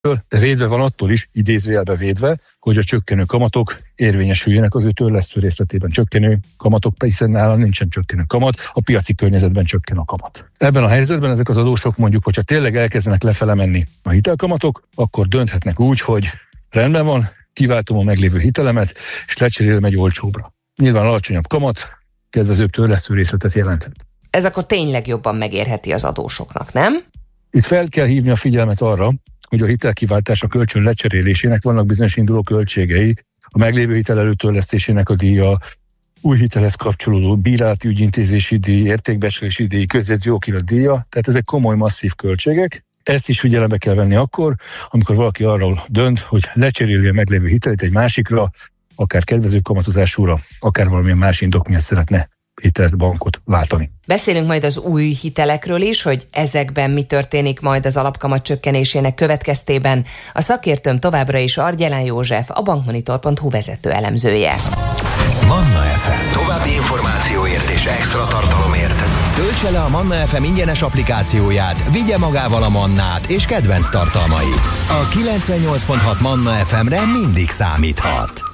de védve van attól is, idézőjelbe védve, hogy a csökkenő kamatok érvényesüljenek az ő törlesztő részletében csökkenő kamatok, hiszen nála nincsen csökkenő kamat, a piaci környezetben csökken a kamat. Ebben a helyzetben ezek az adósok mondjuk, hogyha tényleg elkezdenek lefele menni a hitelkamatok, akkor dönthetnek úgy, hogy rendben van, kiváltom a meglévő hitelemet, és lecserélem egy olcsóbbra. Nyilván alacsonyabb kamat, kedvezőbb törlesztő részletet jelenthet. Ez akkor tényleg jobban megérheti az adósoknak, nem? Itt fel kell hívni a figyelmet arra, hogy a hitelkiváltás a kölcsön lecserélésének vannak bizonyos induló költségei, a meglévő hitel előtörlesztésének a díja, új hitelhez kapcsolódó bírálati ügyintézési díj, értékbecslési díj, közjegyző okirat díja, tehát ezek komoly, masszív költségek. Ezt is figyelembe kell venni akkor, amikor valaki arról dönt, hogy lecseréli a meglévő hitelét egy másikra, akár kedvező kamatozásúra, akár valamilyen más indok miatt szeretne hitelt, bankot váltani. Beszélünk majd az új hitelekről is, hogy ezekben mi történik majd az alapkamat csökkenésének következtében. A szakértőm továbbra is Argyelán József, a bankmonitor.hu vezető elemzője. Manna FM. További információért és extra tartalomért töltse le a Manna FM ingyenes applikációját, vigye magával a Mannát és kedvenc tartalmait. A 98.6 Manna FM-re mindig számíthat.